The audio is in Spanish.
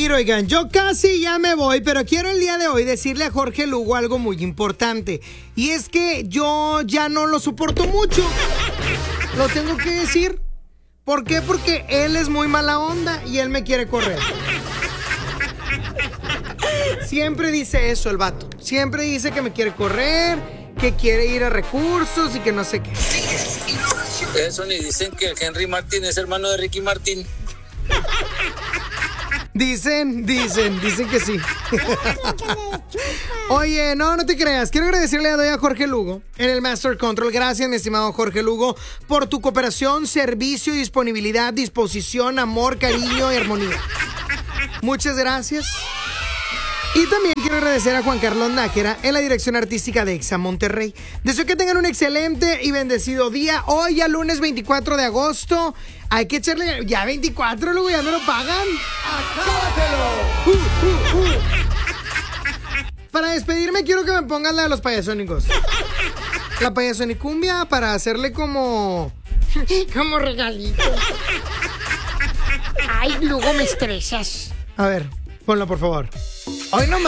ir, oigan, yo casi ya me voy, pero quiero el día de hoy decirle a Jorge Lugo algo muy importante. Y es que yo ya no lo soporto mucho. Lo tengo que decir. ¿Por qué? Porque él es muy mala onda y él me quiere correr. Siempre dice eso el vato. Siempre dice que me quiere correr, que quiere ir a recursos y que no sé qué. Eso ni dicen que Henry Martin es hermano de Ricky Martin. Dicen que sí. Oye, no te creas. Quiero agradecerle a Jorge Lugo en el Master Control. Gracias, mi estimado Jorge Lugo, por tu cooperación, servicio, disponibilidad, disposición, amor, cariño y armonía. Muchas gracias. Y también quiero agradecer a Juan Carlos Nájera en la dirección artística de Exa Monterrey. Deseo que tengan un excelente y bendecido día. Hoy, ya lunes 24 de agosto, hay que echarle ya 24, luego ya me lo pagan. ¡Acábatelo! Para despedirme quiero que me pongan la de los payasónicos. La payasonicumbia para hacerle como regalito. Ay, Lugo, me estresas. A ver, ponla por favor. Hoy no